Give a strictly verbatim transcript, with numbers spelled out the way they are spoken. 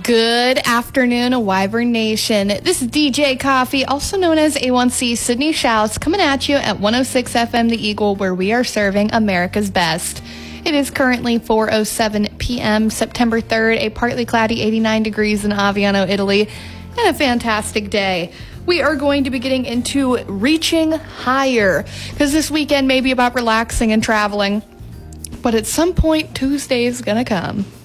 Good afternoon, Wyvern Nation. This is D J Coffee, also known as A one C Sydney Shouts, coming at you at one oh six F M The Eagle, where we are serving America's best. It is currently four oh seven p.m., September third, a partly cloudy eighty-nine degrees in Aviano, Italy, and a fantastic day. We are going to be getting into reaching higher, because this weekend may be about relaxing and traveling, but at some point, Tuesday is going to come.